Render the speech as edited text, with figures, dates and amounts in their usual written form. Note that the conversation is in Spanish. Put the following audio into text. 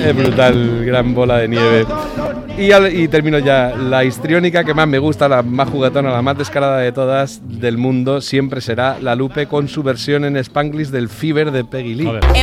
Es brutal, gran bola de nieve. Y termino ya. La histriónica que más me gusta, la más juguetona, la más descarada de todas del mundo, siempre será la Lupe con su versión en Spanglish del Fever de Peggy Lee.